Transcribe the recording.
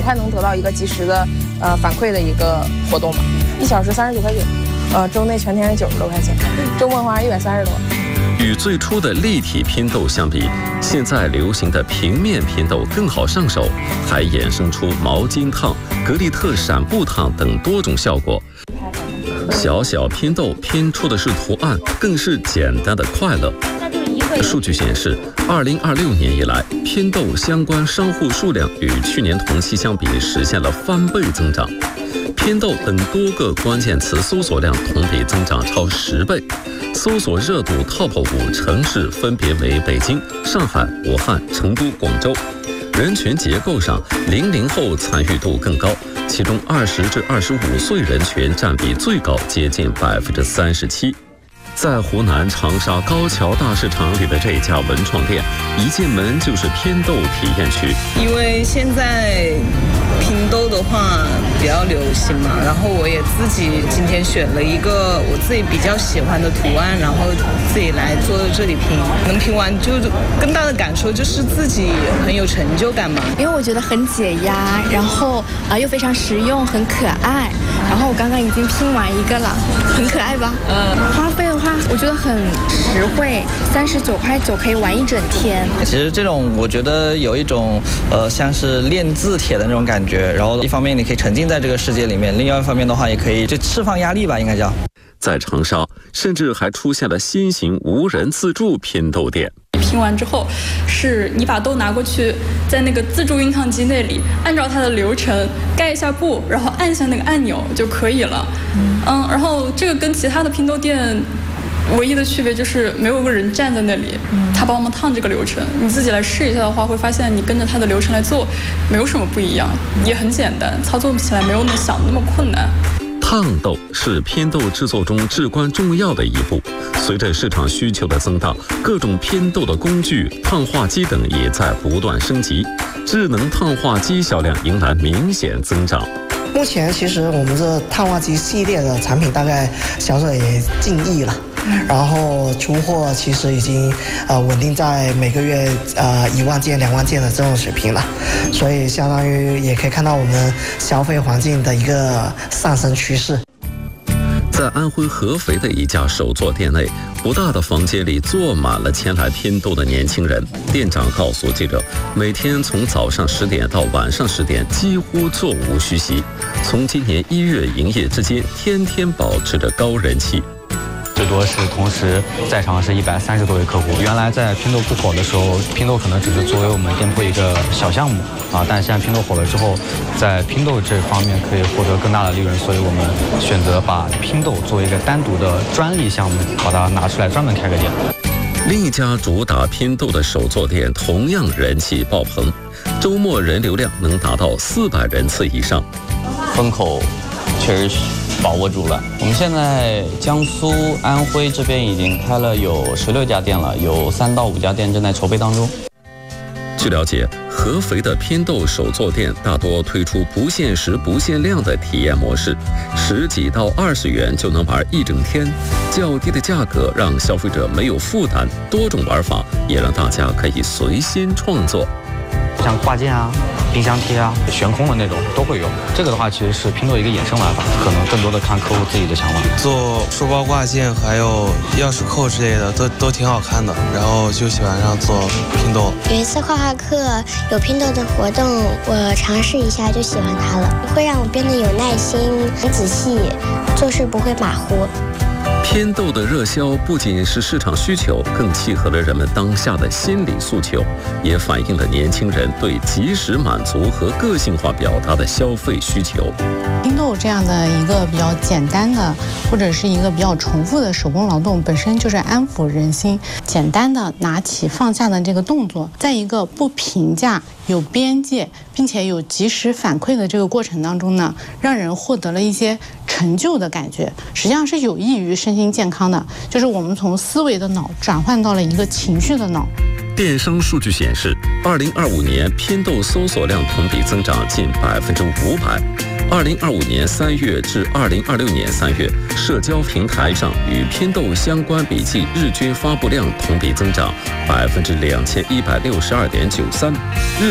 还能得到一个及时的反馈的一个活动嘛，1小时39块9，周内全天是90多块钱，周末的话130多。 与最初的立体拼豆相比，现在流行的平面拼豆更好上手，还衍生出毛巾烫、格力特闪布烫等多种效果。小小拼豆拼出的是图案，更是简单的快乐。数据显示，2026年以来，拼豆相关商户数量与去年同期相比实现了翻倍增长。拼豆等多个关键词搜索量同比增长超10倍，搜索热度 TOP 5城市分别为北京、上海、武汉、成都、广州。人群结构上，00后参与度更高，其中20至25岁人群占比最高，接近37%。在湖南长沙高桥大市场里的这家文创店，一进门就是拼豆体验区。 因为现在拼豆的话比较流行嘛，然后我也自己今天选了一个我自己比较喜欢的图案，然后自己来坐在这里拼，能拼完就更大的感受就是自己很有成就感嘛。 因为我觉得很解压，然后又非常实用，很可爱。然后我刚刚已经拼完一个了，很可爱吧？花费的话，我觉得很实惠，39块9可以玩一整天。 其实这种我觉得有一种像是练字帖的那种感觉，然后一方面你可以沉浸在这个世界里面，另外一方面的话也可以就释放压力吧，应该叫。 在长沙，甚至还出现了新型无人自助拼豆店。 拼完之后，是你把豆拿过去，在那个自助熨烫机那里，按照它的流程盖一下布，然后按一下那个按钮就可以了。然后这个跟其他的拼豆店唯一的区别就是没有个人站在那里，他帮我们烫这个流程。你自己来试一下的话，会发现你跟着他的流程来做，没有什么不一样，也很简单，操作起来没有你想的那么困难。 烫豆是拼豆制作中至关重要的一步。随着市场需求的增大，各种拼豆的工具、烫化机等也在不断升级，智能烫化机销量迎来明显增长。 目前其实我们这烫化机系列的产品大概销售也近亿了。然后出货其实已经稳定在每个月1万件、2万件的这种水平了，所以相当于也可以看到我们消费环境的一个上升趋势。 在安徽合肥的一家手作店内，不大的房间里坐满了前来拼豆的年轻人。店长告诉记者，每天从早上10点到晚上10点，几乎座无虚席。从今年1月营业至今，天天保持着高人气。 最多是同时在场是130多位客户。原来在拼豆不火的时候，拼豆可能只是作为我们店铺一个小项目但现在拼豆火了之后，在拼豆这方面可以获得更大的利润，所以我们选择把拼豆作为一个单独的专利项目，把它拿出来专门开个店。 另一家主打拼豆的手作店同样人气爆棚，周末人流量能达到400人次以上。 风口确实把握住了。我们现在江苏、安徽这边已经开了有16家店了，有3到5家店正在筹备当中。 据了解，合肥的拼豆手作店大多推出不限时不限量的体验模式，10几到20元就能玩一整天，较低的价格让消费者没有负担，多种玩法也让大家可以随心创作。 像挂件冰箱贴悬空的那种都会有。这个的话其实是拼豆一个衍生玩法，可能更多的看客户自己的想法。 做书包挂件还有钥匙扣之类的都挺好看的，然后就喜欢上做拼豆。 有一次画画课有拼豆的活动，我尝试一下就喜欢它了，会让我变得有耐心、很仔细，做事不会马虎。 拼豆的热销不仅是市场需求，更契合了人们当下的心理诉求，也反映了年轻人对及时满足和个性化表达的消费需求。 拼豆这样的一个比较简单的，或者是一个比较重复的手工劳动，本身就是安抚人心。简单的拿起放下的这个动作，在一个不评价、有边界，并且有及时反馈的这个过程当中呢，让人获得了一些成就的感觉，实际上是有益于身心健康的，就是我们从思维的脑转换到了一个情绪的脑。 电商数据显示，2025年拼豆搜索量同比增长近500%。2025年3月至2026年3月，社交平台上与拼豆相关笔记日均发布量同比增长2162.93%。